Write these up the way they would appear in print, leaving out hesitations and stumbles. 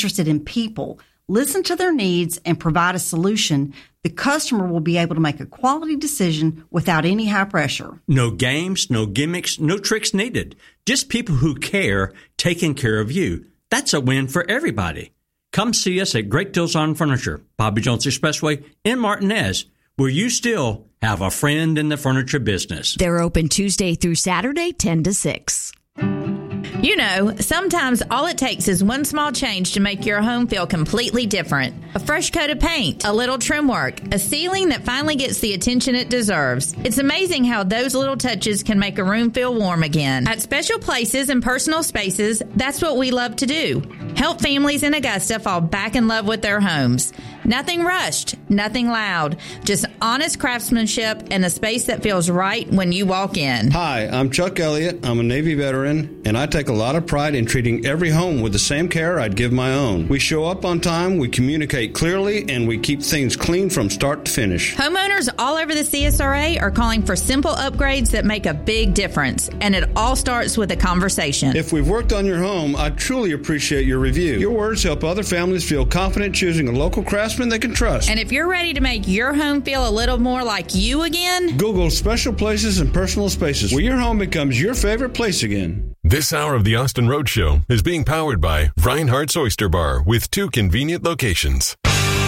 interested in people, listen to their needs, and provide a solution, the customer will be able to make a quality decision without any high pressure. No games, no gimmicks, no tricks needed. Just people who care taking care of you. That's a win for everybody. Come see us at Great Deals on Furniture, Bobby Jones Expressway in Martinez, where you still have a friend in the furniture business. They're open Tuesday through Saturday, 10 to 6. You know, sometimes all it takes is one small change to make your home feel completely different. A fresh coat of paint, a little trim work, a ceiling that finally gets the attention it deserves. It's amazing how those little touches can make a room feel warm again. At Special Places and Personal Spaces, that's what we love to do. Help families in Augusta fall back in love with their homes. Nothing rushed, nothing loud, just honest craftsmanship and a space that feels right when you walk in. Hi, I'm Chuck Elliott. I'm a Navy veteran, and I take a lot of pride in treating every home with the same care I'd give my own. We show up on time, we communicate clearly, and we keep things clean from start to finish. Homeowners all over the CSRA are calling for simple upgrades that make a big difference, and it all starts with a conversation. If we've worked on your home, I truly appreciate your review. Your words help other families feel confident choosing a local craftsman they can trust. And if you're ready to make your home feel a little more like you again, Google Special Places and Personal Spaces, where your home becomes your favorite place again. This hour of the Austin Road Show is being powered by Reinhardt's Oyster Bar with 2 convenient locations.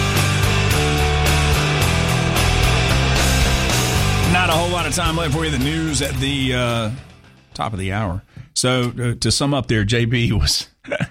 Not a whole lot of time left for you. The news at the top of the hour. So to sum up there, JB was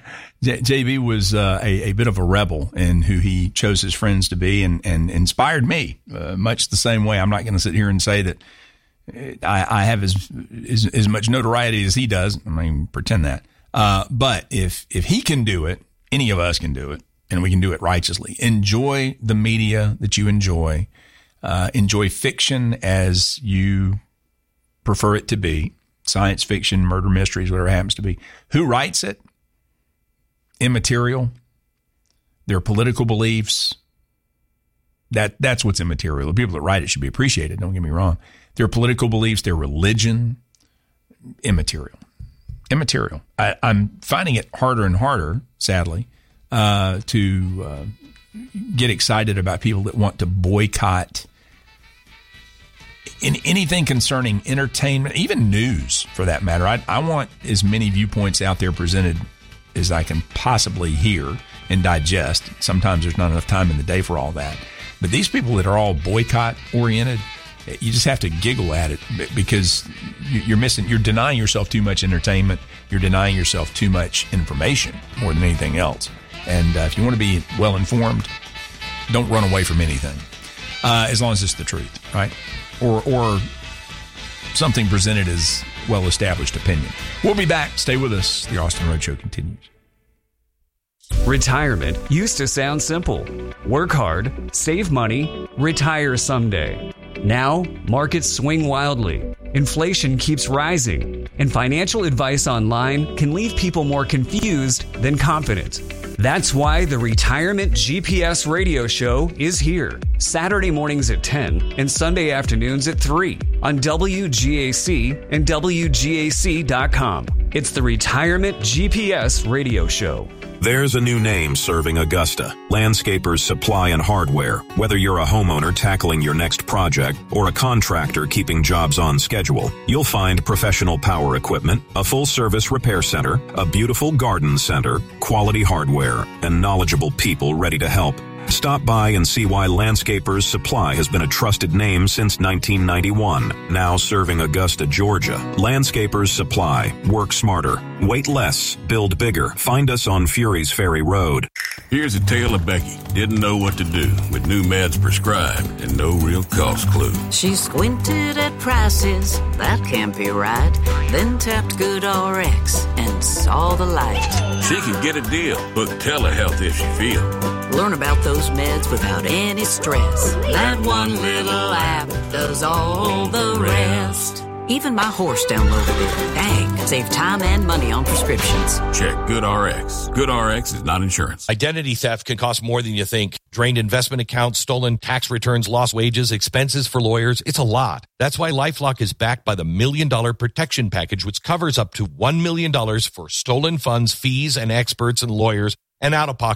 a bit of a rebel in who he chose his friends to be, and inspired me much the same way. I'm not going to sit here and say that I have as much notoriety as he does. I'm not even pretend that. But if he can do it, any of us can do it, and we can do it righteously. Enjoy the media that you enjoy. Enjoy fiction as you prefer it to be. Science fiction, murder mysteries, whatever it happens to be. Who writes it? Immaterial. Their political beliefs. That's what's immaterial. The people that write it should be appreciated. Don't get me wrong. Their political beliefs, their religion, immaterial. Immaterial. I'm finding it harder and harder, sadly, to get excited about people that want to boycott in anything concerning entertainment, even news for that matter. I want as many viewpoints out there presented as I can possibly hear and digest. Sometimes there's not enough time in the day for all that. But these people that are all boycott oriented, you just have to giggle at it because you're denying yourself too much entertainment. You're denying yourself too much information more than anything else. And if you want to be well informed, don't run away from anything, as long as it's the truth, right? Or something presented as well-established opinion. We'll be back. Stay with us. The Austin Road Show continues. Retirement used to sound simple. Work hard, save money, retire someday. Now, markets swing wildly. Inflation keeps rising, and financial advice online can leave people more confused than confident. That's why the Retirement GPS radio show is here. Saturday mornings at 10 and Sunday afternoons at 3 on WGAC and WGAC.com. It's the Retirement GPS radio show. There's a new name serving Augusta. Landscapers Supply and Hardware. Whether you're a homeowner tackling your next project or a contractor keeping jobs on schedule, you'll find professional power equipment, a full-service repair center, a beautiful garden center, quality hardware, and knowledgeable people ready to help. Stop by and see why Landscapers Supply has been a trusted name since 1991. Now serving Augusta, Georgia. Landscapers Supply. Work smarter. Wait less. Build bigger. Find us on Fury's Ferry Road. Here's a tale of Becky. Didn't know what to do with new meds prescribed and no real cost clue. She squinted at prices. That can't be right. Then tapped GoodRx and saw the light. She can get a deal. Book telehealth if she feels. Learn about those meds without any stress. That one little app does all the rest. Even my horse downloaded it. Dang, save time and money on prescriptions. Check GoodRx. GoodRx is not insurance. Identity theft can cost more than you think. Drained investment accounts, stolen tax returns, lost wages, expenses for lawyers. It's a lot. That's why LifeLock is backed by the $1 Million Protection Package, which covers up to $1 million for stolen funds, fees, and experts and lawyers and out-of-pocket